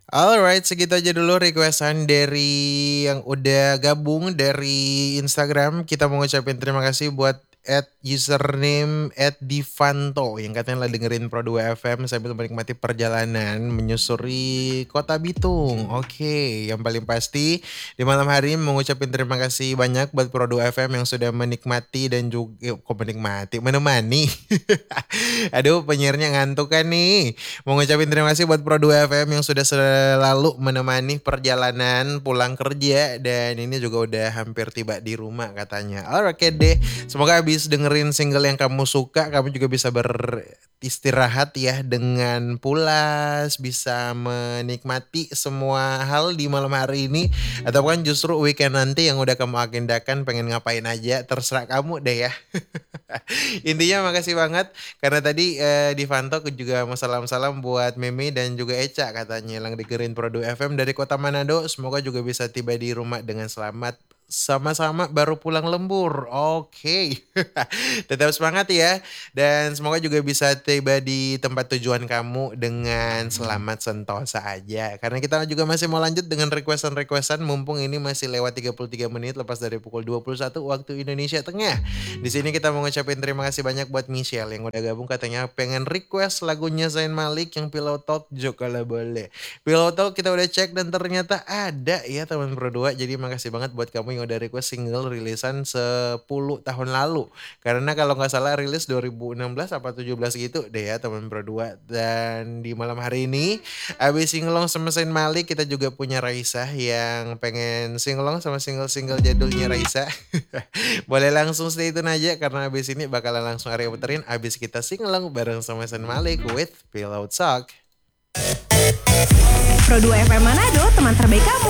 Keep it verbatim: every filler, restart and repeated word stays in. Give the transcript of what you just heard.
Alright, segitu aja dulu request-an dari yang udah gabung dari Instagram. Kita mau ngucapin terima kasih buat at username at divanto yang katanya lagi dengerin Pro dua F M sambil menikmati perjalanan menyusuri Kota Bitung. Oke, yang paling pasti di malam hari ini mau ngucapin terima kasih banyak buat Pro dua F M yang sudah menikmati dan juga kok menikmati, menemani. Aduh, penyiarnya ngantuk kan nih. Mau ngucapin terima kasih buat Pro dua F M yang sudah selalu menemani perjalanan pulang kerja dan ini juga udah hampir tiba di rumah katanya. Alright deh, semoga habis dengerin single yang kamu suka, kamu juga bisa beristirahat ya dengan pulas, bisa menikmati semua hal di malam hari ini ataupun justru weekend nanti yang udah kamu agendakan pengen ngapain aja, terserah kamu deh ya. Intinya makasih banget karena tadi eh, Divanto juga mau salam-salam buat Mimi dan juga Eca katanya yang dengerin Pro dua F M dari Kota Manado. Semoga juga bisa tiba di rumah dengan selamat. Sama-sama baru pulang lembur. Oke. Tetap semangat ya. Dan semoga juga bisa tiba di tempat tujuan kamu dengan selamat sentosa aja. Karena kita juga masih mau lanjut dengan requestan-requestan mumpung ini masih lewat tiga puluh tiga menit lepas dari pukul dua puluh satu waktu Indonesia Tengah. Di sini kita mau ngucapin terima kasih banyak buat Michelle yang udah gabung katanya pengen request lagunya Zayn Malik yang Pillow Talk juga kalau boleh. Pillow Talk kita udah cek dan ternyata ada ya teman berdua. Jadi makasih banget buat kamu yang udah request single rilisan sepuluh tahun lalu. Karena kalau nggak salah rilis dua ribu enam belas apa tujuh belas gitu deh ya teman berdua. Dan di malam hari ini abis singlong sama Zayn Malik kita juga punya Raisa yang pengen singlong sama single-single jadulnya Raisa. Boleh langsung stay tune aja karena abis ini bakalan langsung Arya puterin abis kita singelong bareng sama Zayn Malik with Pillow Talk. Pro dua F M Manado, teman terbaik kamu.